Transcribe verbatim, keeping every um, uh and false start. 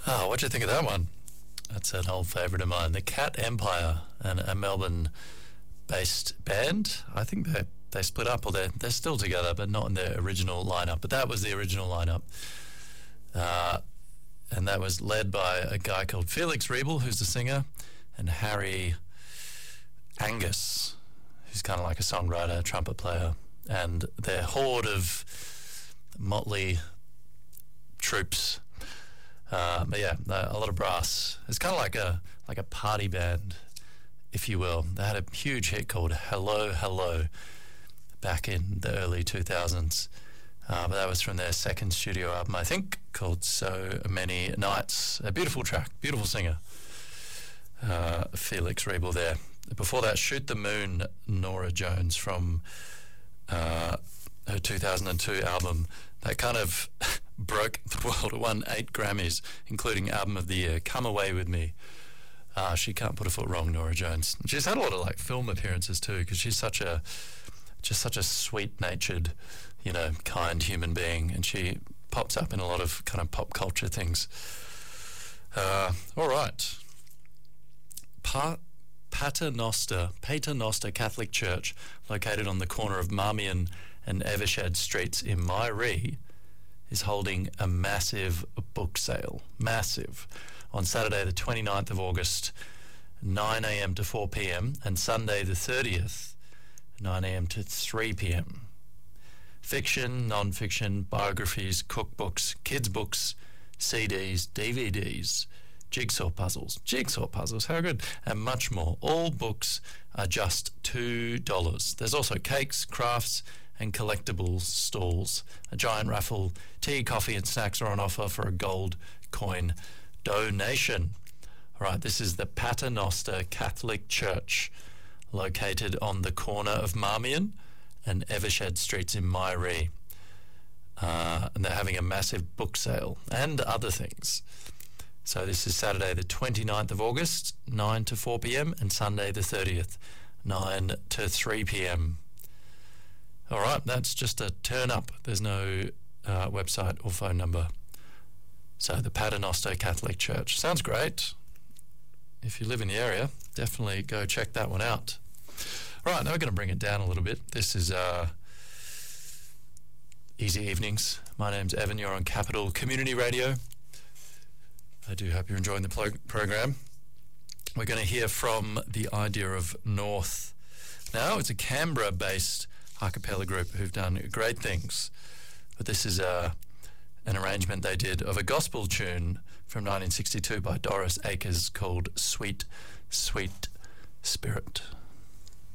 Oh, what do you think of that one? That's an old favourite of mine. The Cat Empire, and a Melbourne-based band. I think they they split up, or they're, they're still together, but not in their original lineup. But that was the original lineup. Uh, and that was led by a guy called Felix Riebel, who's the singer, and Harry Angus, who's kind of like a songwriter, trumpet player. And their horde of motley troops. Uh, but yeah, a lot of brass. It's kind of like a like a party band, if you will. They had a huge hit called Hello, Hello back in the early two thousands. Uh, but that was from their second studio album, I think, called So Many Nights. A beautiful track, beautiful singer. Uh, Felix Riebel there. Before that, Shoot the Moon, Norah Jones from uh, her two thousand two album. That kind of broke the world. It won eight Grammys, including Album of the Year. Come Away With Me. Uh, she can't put a foot wrong, Norah Jones. She's had a lot of like film appearances too, because she's such a just such a sweet-natured, you know, kind human being, and she pops up in a lot of kind of pop culture things. Uh, all right. Pa- Paternoster, Paternoster Catholic Church, located on the corner of Marmion and Evershed Streets in Myree, is holding a massive book sale. Massive. On Saturday the twenty-ninth of August, nine a.m. to four p.m, and Sunday the thirtieth, nine a.m. to three p.m. Fiction, non-fiction, biographies, cookbooks, kids' books, C Ds, D V Ds, jigsaw puzzles, jigsaw puzzles, how good, and much more. All books are just two dollars. There's also cakes, crafts, and collectibles stalls. A giant raffle, tea, coffee, and snacks are on offer for a gold coin donation. All right, this is the Paternoster Catholic Church, located on the corner of Marmion and Evershed Streets in Myree. Uh, and they're having a massive book sale and other things. So this is Saturday the twenty-ninth of August, nine to four p.m, and Sunday the thirtieth, nine to three p.m. All right, that's just a turn up. There's no uh, website or phone number. So the Paternoster Catholic Church. Sounds great. If you live in the area, definitely go check that one out. All right, now we're going to bring it down a little bit. This is uh, Easy Evenings. My name's Evan. You're on Capital Community Radio. I do hope you're enjoying the pro- program. We're going to hear from The Idea of North. Now, it's a Canberra-based a cappella group who've done great things. But this is uh, an arrangement they did of a gospel tune from nineteen sixty-two by Doris Akers called Sweet, Sweet Spirit.